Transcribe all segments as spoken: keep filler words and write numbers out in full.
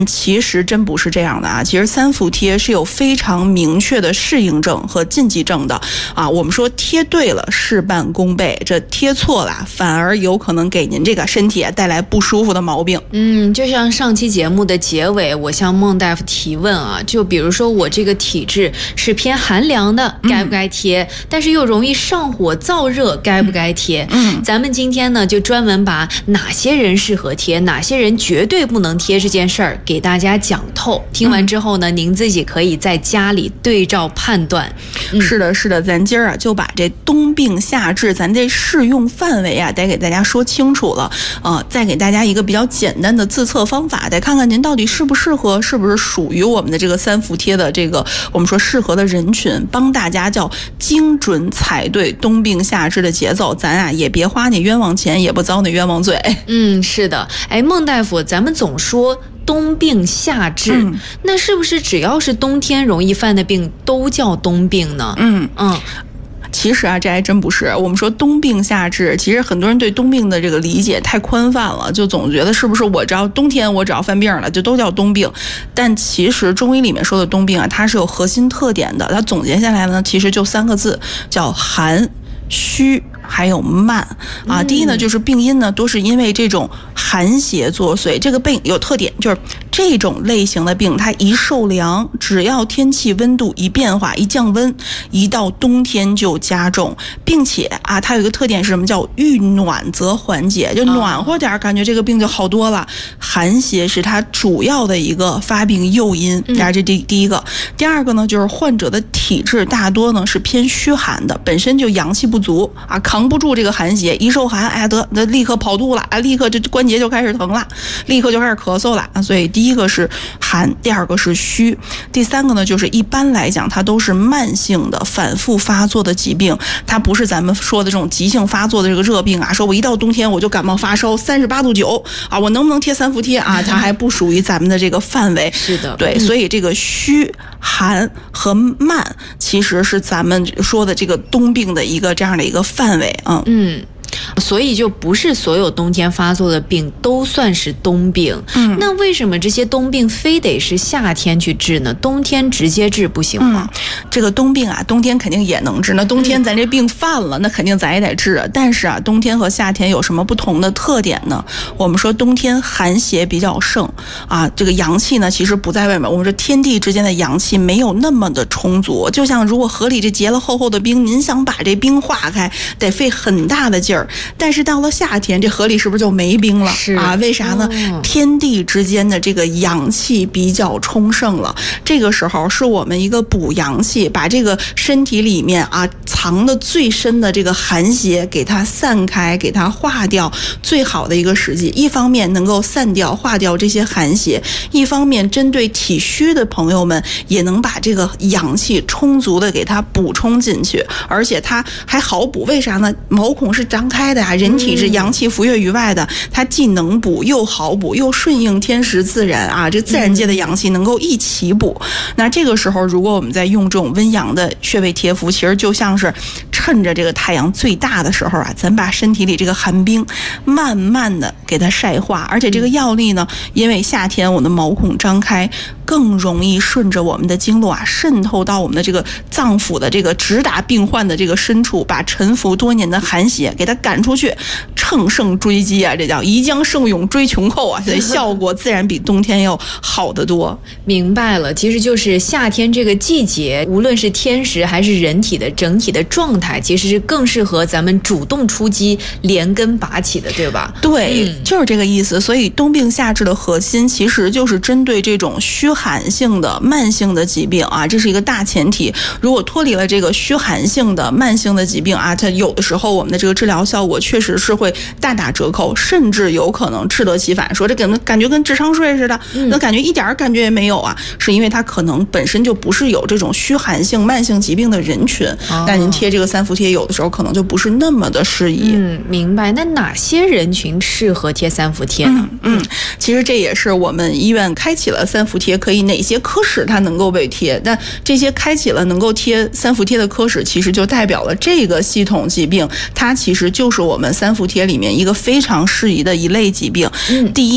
其实真不是这样的啊！其实三伏贴是有非常明确的适应症和禁忌症的啊。我们说贴对了事半功倍，这贴错了反而有可能给您这个身体带来不舒服的毛病。 嗯，就像上期节目的结尾，我向孟大夫提问啊，就比如说我这个体质是偏寒凉的，该不该贴？嗯、但是又容易上火燥热，该不该贴？嗯，咱们今天呢就专门把哪些人适合贴，哪些人绝对不能贴这件事儿给大家讲透。听完之后呢，嗯、您自己可以在家里对照判断。 嗯、是的，是的，咱今儿啊就把这冬病夏治咱这适用范围啊得给大家说清楚了。呃，再给大家一个比较简单的自测方法，得看看您到底适不适合，是不是属于我们的这个三伏贴的这个我们说适合的人群，帮大家叫精准踩对冬病夏治的节奏，咱啊也别花你冤枉钱，也不遭你冤枉罪。 嗯，是的。哎，孟大夫，咱们总说冬病夏治，嗯、那是不是只要是冬天容易犯的病都叫冬病呢？嗯嗯。 其实啊，这还真不是。我们说冬病夏治，其实很多人对冬病的这个理解太宽泛了，就总觉得是不是我只要冬天我只要犯病了，就都叫冬病。但其实中医里面说的冬病啊，它是有核心特点的。它总结下来呢，其实就三个字，叫寒、虚。还有慢啊，第一呢就是病因呢都是因为这种寒邪作祟，这个病有特点，就是这种类型的病它一受凉，只要天气温度一变化一降温，一到冬天就加重，并且啊它有一个特点是什么，叫遇暖则缓解，就暖和点感觉这个病就好多了。寒邪是它主要的一个发病诱因，这是第第一个。第二个呢就是患者的体质大多呢是偏虚寒的，本身就阳气不足啊，扛不住这个寒邪，一受寒，哎呀得得立刻跑肚了啊，立刻这关节就开始疼了，立刻就开始咳嗽了啊。所以第一个是寒，第二个是虚，第三个呢就是一般来讲它都是慢性的反复发作的疾病，它不是咱们说的这种急性发作的这个热病啊，说我一到冬天我就感冒发烧三十八度九啊，我能不能贴三伏贴啊？它还不属于咱们的这个范围。 是的， 对，所以这个虚寒和慢其实是咱们说的这个冬病的一个这样的一个范围。嗯嗯，所以就不是所有冬天发作的病都算是冬病。嗯，那为什么这些冬病非得是夏天去治呢？冬天直接治不行吗？ 嗯、这个冬病啊，冬天肯定也能治。那冬天咱这病犯了，嗯、那肯定咱也得治。但是啊，冬天和夏天有什么不同的特点呢？我们说冬天寒邪比较盛啊，这个阳气呢其实不在外面。我们说天地之间的阳气没有那么的充足，就像如果河里这结了厚厚的冰，您想把这冰化开，得费很大的劲儿。但是到了夏天，这河里是不是就没冰了啊？为啥呢？哦、天地之间的这个阳气比较充盛了，这个时候是我们一个补阳气，把这个身体里面啊藏的最深的这个寒邪给它散开，给它化掉，最好的一个时机。一方面能够散掉化掉这些寒邪，一方面针对体虚的朋友们也能把这个阳气充足的给它补充进去，而且它还好补。为啥呢？毛孔是张开的呀，人体是阳气浮跃于外的，它既能补又好补，又顺应天时自然啊，这自然界的阳气能够一起补。那这个时候如果我们在用这种温阳的穴位贴敷，其实就像是趁着这个太阳最大的时候啊，咱把身体里这个寒冰慢慢的给它晒化，而且这个药力呢，因为夏天我们的毛孔张开，更容易顺着我们的经络啊渗透到我们的这个脏腑的这个直达病患的这个深处，把沉浮多年的寒邪给它赶出去，乘胜追击啊，这叫宜将胜勇追穷寇啊，所以效果自然比冬天要好得多。 明白了，其实就是夏天这个季节，无论是天时还是人体的整体的状态，其实是更适合咱们主动出击、连根拔起的，对吧？ 对，嗯、就是这个意思。所以冬病夏治的核心其实就是针对这种虚寒性的慢性的疾病啊，这是一个大前提。如果脱离了这个虚寒性的慢性的疾病啊，它有的时候我们的这个治疗效果确实是会大打折扣，甚至有可能适得其反，说这感感觉跟智商税似的，那感觉一点感觉也没有啊，是因为它可能本身就不是有这种虚寒性慢性疾病的人群，那您贴这个三伏贴有的时候可能就不是那么的适宜。 嗯，明白。那哪些人群适合贴三伏贴呢？ 嗯，嗯其实这也是我们医院开启了三伏贴，可以哪些科室它能够被贴，但这些开启了能够贴三伏贴的科室，其实就代表了这个系统疾病它其实就是我们三伏贴里面一个非常适宜的一类疾病。嗯，第一的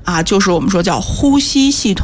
啊，就是我们说叫呼吸系统。